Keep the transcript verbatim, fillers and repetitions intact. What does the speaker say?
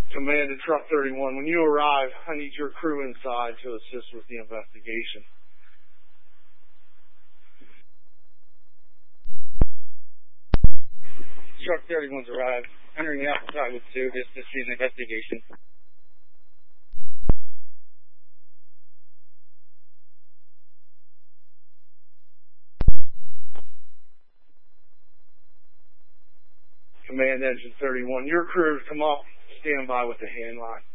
Command to Truck thirty-one, when you arrive, I need your crew inside to assist with the investigation. Truck thirty-one's arrived. Entering the Apple side with two, just to see an investigation. Command Engine thirty-one, your crew come up, stand by with the hand line.